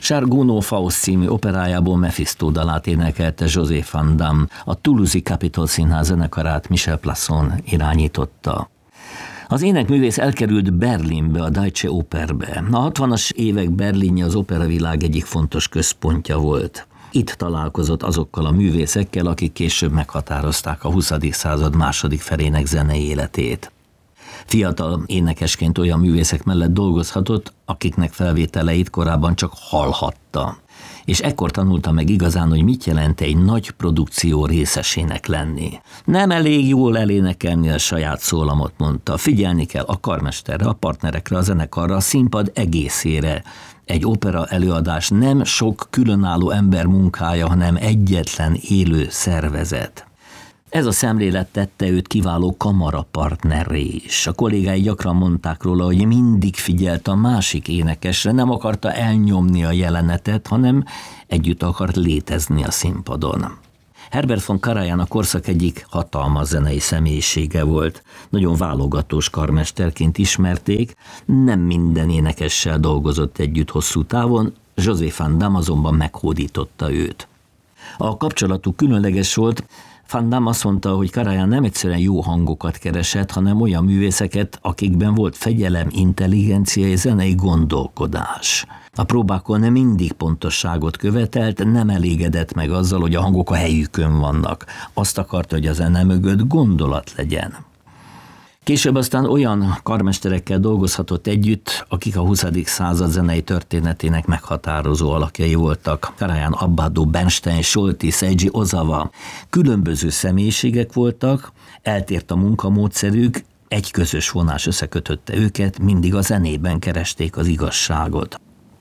Charles Gounod Faust című operájából Mephisto dalát énekelte José Van Damme, a Toulouse-i Capitol Színház zenekarát Michel Plasson irányította. Az énekművész elkerült Berlinbe, a Deutsche Operbe. A 60-as évek Berlinje az operavilág egyik fontos központja volt. Itt találkozott azokkal a művészekkel, akik később meghatározták a 20. század második felének zenei életét. Fiatal énekesként olyan művészek mellett dolgozhatott, akiknek felvételeit korábban csak hallhatta. És ekkor tanulta meg igazán, hogy mit jelent egy nagy produkció részesének lenni. Nem elég jól elénekelni a saját szólamot, mondta. Figyelni kell a karmesterre, a partnerekre, a zenekarra, a színpad egészére. Egy opera előadás nem sok különálló ember munkája, hanem egyetlen élő szervezet. Ez a szemlélet tette őt kiváló kamarapartnerré is. A kollégái gyakran mondták róla, hogy mindig figyelt a másik énekesre, nem akarta elnyomni a jelenetet, hanem együtt akart létezni a színpadon. Herbert von Karajan a korszak egyik hatalmas zenei személyisége volt. Nagyon válogatós karmesterként ismerték, nem minden énekessel dolgozott együtt hosszú távon, José Van Damme azonban meghódította őt. A kapcsolatuk különleges volt. Van Damme azt mondta, hogy Karajan nem egyszerűen jó hangokat keresett, hanem olyan művészeket, akikben volt fegyelem, intelligencia és zenei gondolkodás. A próbákon nem mindig pontosságot követelt, nem elégedett meg azzal, hogy a hangok a helyükön vannak. Azt akarta, hogy a zene mögött gondolat legyen. Később aztán olyan karmesterekkel dolgozhatott együtt, akik a 20. század zenei történetének meghatározó alakjai voltak. Karajan, Abbado, Bernstein, Solti, Seiji Ozawa. Különböző személyiségek voltak, eltért a munkamódszerük, egy közös vonás összekötötte őket, mindig a zenében keresték az igazságot.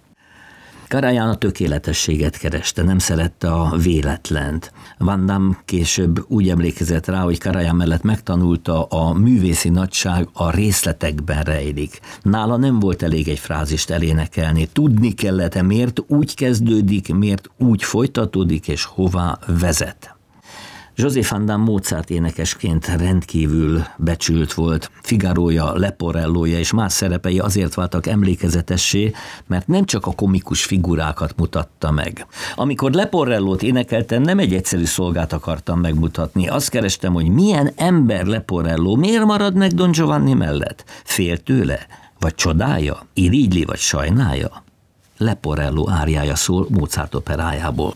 Karajan a tökéletességet kereste, nem szerette a véletlent. Van Damme később úgy emlékezett rá, hogy Karajan mellett megtanulta, a művészi nagyság a részletekben rejlik. Nála nem volt elég egy frázist elénekelni, tudni kellett, miért úgy kezdődik, miért úgy folytatódik és hová vezet. José Van Damme Mozart énekesként rendkívül becsült volt. Figarója, Leporellója és más szerepei azért váltak emlékezetessé, mert nem csak a komikus figurákat mutatta meg. Amikor Leporellót énekeltem, nem egy egyszerű szolgát akartam megmutatni. Azt kerestem, hogy milyen ember Leporelló, miért marad meg Don Giovanni mellett? Fél tőle? Vagy csodálja? Irigyli vagy sajnálja? Leporelló áriája szól Mozart operájából.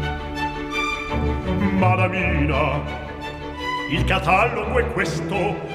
Madamina, il catalogo è questo.